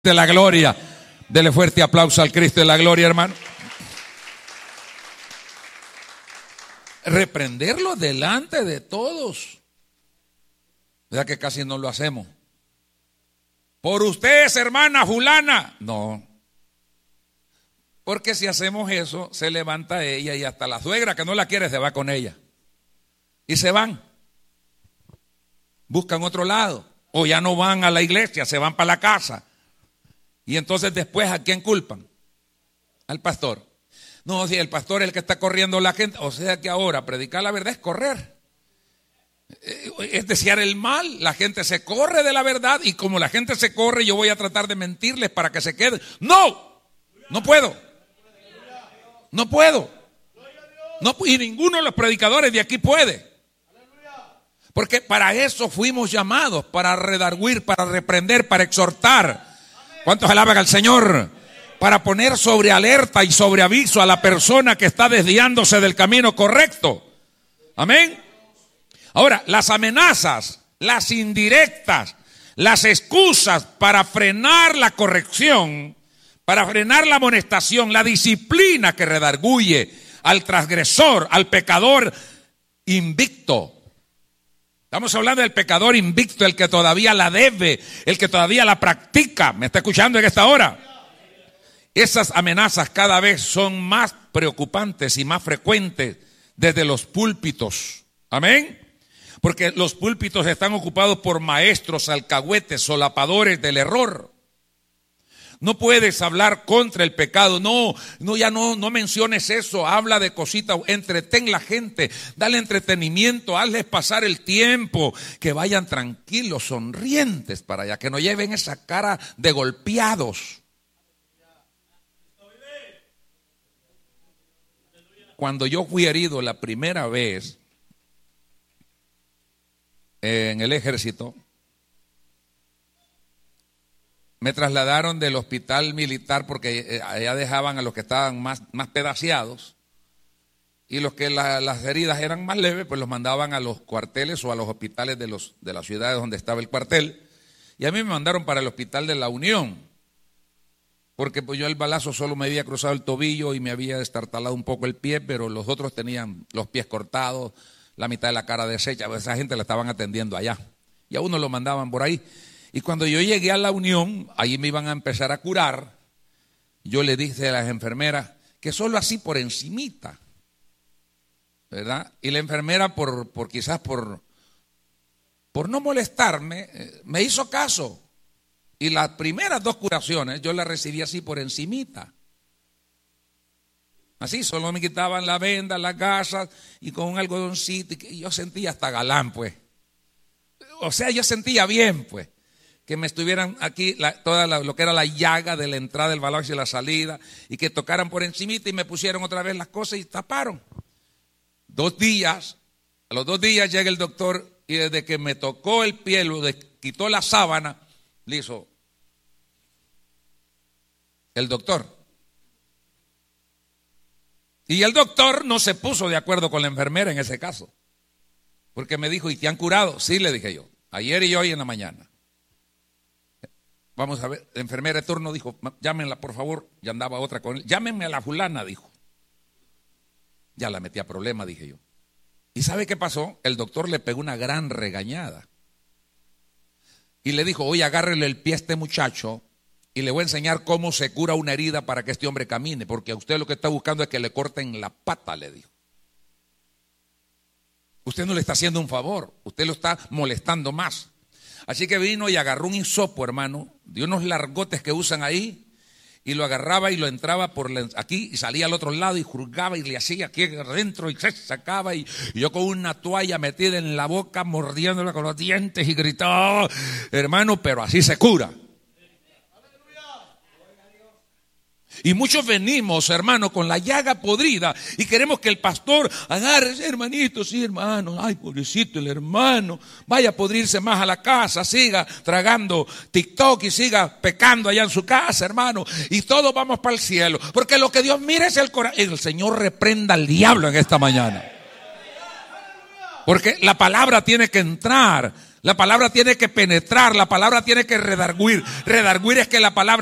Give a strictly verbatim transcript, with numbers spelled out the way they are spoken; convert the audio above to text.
de la gloria. Dele fuerte aplauso al Cristo de la gloria, hermano. Reprenderlo delante de todos. ¿Verdad que casi no lo hacemos? Por ustedes, hermana fulana. No. Porque si hacemos eso, se levanta ella y hasta la suegra que no la quiere se va con ella. Y se van. Buscan otro lado. O ya no van a la iglesia, se van para la casa. Y entonces después, ¿a quién culpan? Al pastor. No, si el pastor es el que está corriendo la gente. O sea que ahora predicar la verdad es correr. Es desear el mal. La gente se corre de la verdad. Y como la gente se corre, yo voy a tratar de mentirles para que se queden. ¡No! No puedo. No puedo. No, y ninguno de los predicadores de aquí puede. Porque para eso fuimos llamados. Para redarguir, para reprender, para exhortar. ¿Cuántos alaban al Señor? Para poner sobre alerta y sobre aviso a la persona que está desviándose del camino correcto. Amén. Ahora, las amenazas, las indirectas, las excusas para frenar la corrección, para frenar la amonestación, la disciplina que redarguye al transgresor, al pecador invicto. Estamos hablando del pecador invicto, el que todavía la debe, el que todavía la practica. ¿Me está escuchando en esta hora? Esas amenazas cada vez son más preocupantes y más frecuentes desde los púlpitos. Amén. Porque los púlpitos están ocupados por maestros, alcahuetes, solapadores del error. No puedes hablar contra el pecado, no, no ya no, no menciones eso, habla de cositas, entretén la gente, dale entretenimiento, hazles pasar el tiempo, que vayan tranquilos, sonrientes para allá, que no lleven esa cara de golpeados. Cuando yo fui herido la primera vez en el ejército, me trasladaron del hospital militar porque allá dejaban a los que estaban más, más pedaceados, y los que la, las heridas eran más leves, pues los mandaban a los cuarteles o a los hospitales de, los, de las ciudades donde estaba el cuartel. Y a mí me mandaron para el hospital de la Unión, porque pues yo el balazo solo me había cruzado el tobillo y me había destartalado un poco el pie, pero los otros tenían los pies cortados, la mitad de la cara deshecha. Esa gente la estaban atendiendo allá y a uno lo mandaban por ahí. Y cuando yo llegué a la Unión, ahí me iban a empezar a curar. Yo le dije a las enfermeras que solo así por encimita, ¿verdad? Y la enfermera por, por quizás por, por no molestarme, me hizo caso. Y las primeras dos curaciones yo las recibí así por encimita. Así, solo me quitaban la venda, las gasas y con un algodoncito. Y yo sentía hasta galán, pues. O sea, yo sentía bien, pues. Que me estuvieran aquí la, toda la, lo que era la llaga de la entrada del balazo y la salida, y que tocaran por encimita y me pusieron otra vez las cosas y taparon. Dos días, a los dos días llega el doctor y desde que me tocó el pie, lo de, quitó la sábana, le hizo el doctor. Y el doctor no se puso de acuerdo con la enfermera en ese caso, porque me dijo, ¿y te han curado? Sí, le dije yo, ayer y hoy en la mañana. Vamos a ver, la enfermera de turno dijo, llámenla por favor, ya andaba otra con él, llámenme a la fulana, dijo. Ya la metí a problema, dije yo. ¿Y sabe qué pasó? El doctor le pegó una gran regañada. Y le dijo, oye, agárrele el pie a este muchacho y le voy a enseñar cómo se cura una herida para que este hombre camine, porque a usted lo que está buscando es que le corten la pata, le dijo. Usted no le está haciendo un favor, usted lo está molestando más. Así que vino y agarró un hisopo, hermano, de unos largotes que usan ahí, y lo agarraba y lo entraba por la, aquí y salía al otro lado y juzgaba y le hacía aquí adentro y se sacaba, y, y yo con una toalla metida en la boca, mordiéndola con los dientes y gritaba, hermano, pero así se cura. Y muchos venimos, hermano, con la llaga podrida y queremos que el pastor agarre, hermanito, sí, hermano, ay, pobrecito el hermano, vaya a podrirse más a la casa, siga tragando TikTok y siga pecando allá en su casa, hermano, y todos vamos para el cielo, porque lo que Dios mira es el corazón. El Señor reprenda al diablo en esta mañana, porque la palabra tiene que entrar La palabra tiene que penetrar, la palabra tiene que redarguir. Redarguir es que la palabra